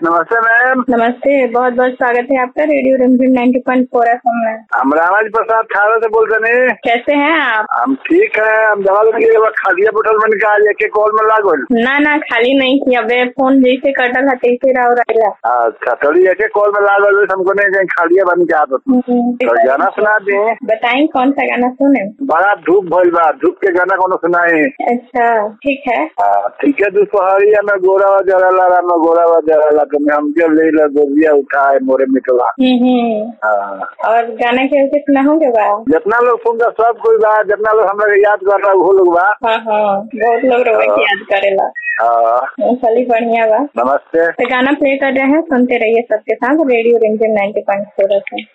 नमस्ते मैम। नमस्ते, बहुत बहुत स्वागत है आपका रेडियो रिमझिम 90.4 FM में। हम रामाजी प्रसाद खाड़ा से बोल रहे हैं। कैसे हैं आप? हम ठीक है। हम दवा लेने के बाद खालिया बोतल में निकाल के कॉल में लागल ना खाली नहीं किया बे, फोन जैसे कटल है तैसे रहो रहेला। अच्छा थोड़ी एक कॉल में लागल हमको नहीं कहीं खालिया बन के आदत। तो गाना सुना दे। बताएं कौन सा गाना सुने? बड़ा धूप भइल बा, धूप के गाना कौन सुनाए? अच्छा ठीक है। ठीक है। दोपहरिया में गोरावा जराला राम गोरावा जराला तो मैं हमके ले ला गोरिया उठाए मोरे मिटवा। और गाना कैसे सुना होंगे बा? जितना लोग सुनता सब कोई बा, जितना लोग हमरा याद कर रहा वो लोग बा। बहुत लोग याद करेला। चलिए बढ़िया बा। नमस्ते। तो गाना प्ले कर रहे हैं, सुनते रहिए सबके साथ रेडियो रिमझिम 90.4 FM।